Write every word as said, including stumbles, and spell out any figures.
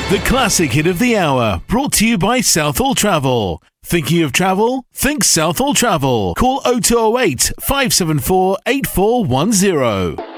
The classic hit of the hour, brought to you by Southall Travel. Thinking of travel? Think Southall Travel. Call oh two oh eight, five seven four, eight four one zero.